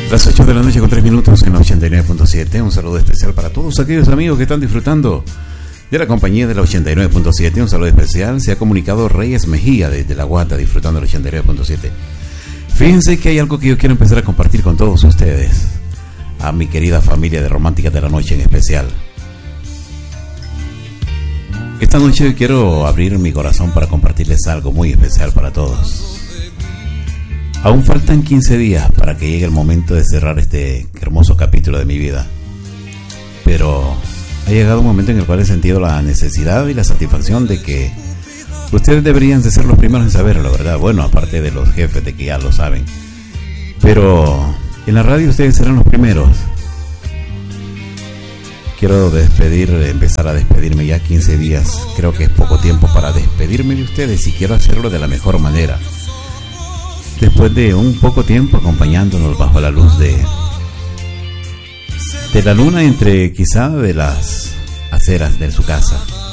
Las 8 de la noche con 3 minutos en la 89.7. Un saludo especial para todos aquellos amigos que están disfrutando de la compañía de la 89.7. Un saludo especial. Se ha comunicado Reyes Mejía desde La Guata, disfrutando de la 89.7. Fíjense que hay algo que yo quiero empezar a compartir con todos ustedes. A mi querida familia de Románticas de la Noche en especial. Esta noche quiero abrir mi corazón para compartirles algo muy especial para todos. Aún faltan 15 días para que llegue el momento de cerrar este hermoso capítulo de mi vida. Pero ha llegado un momento en el cual he sentido la necesidad y la satisfacción de que ustedes deberían de ser los primeros en saberlo, la verdad. Bueno, aparte de los jefes de que ya lo saben. Pero en la radio ustedes serán los primeros. Quiero empezar a despedirme ya 15 días. Creo que es poco tiempo para despedirme de ustedes y quiero hacerlo de la mejor manera. Después de un poco tiempo acompañándonos bajo la luz de la luna, entre quizá de las aceras de su casa,